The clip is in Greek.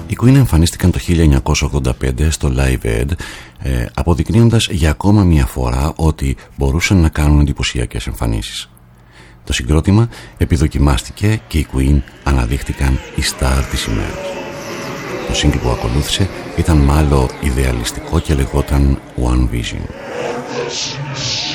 Οι Queen εμφανίστηκαν το 1985 στο Live Aid, αποδεικνύοντας για ακόμα μια φορά ότι μπορούσαν να κάνουν εντυπωσιακές εμφανίσεις. Το συγκρότημα επιδοκιμάστηκε και οι Queen αναδείχτηκαν οι στάρ της ημέρας. Το σύγκλι που ακολούθησε ήταν μάλλον ιδεαλιστικό και λεγόταν One Vision.